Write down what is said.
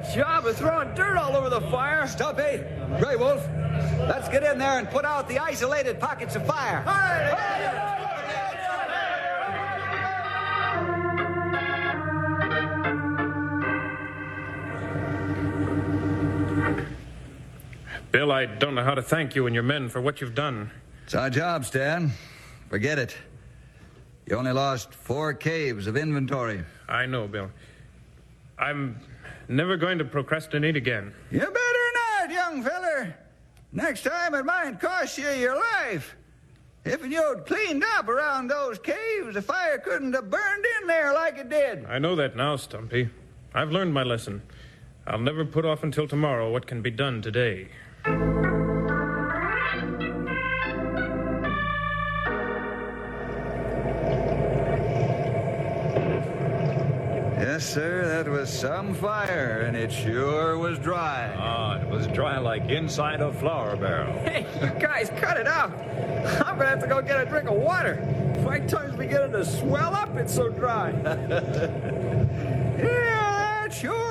job of throwing dirt all over the fire. Stumpy, Grey Wolf, let's get in there and put out the isolated pockets of fire. Bill, I don't know how to thank you and your men for what you've done. It's our job, Stan. Forget it. You only lost 4 caves of inventory. I know, Bill. I'm never going to procrastinate again. You better not, young feller. Next time it might cost you your life. If you'd cleaned up around those caves, the fire couldn't have burned in there like it did. I know that now, Stumpy. I've learned my lesson. I'll never put off until tomorrow what can be done today. Yes, sir, that was some fire, and it sure was dry. Ah, it was dry like inside a flour barrel. Hey, you guys, cut it out. I'm going to have to go get a drink of water. My tongue's beginning to swell up. It's so dry. Yeah, that sure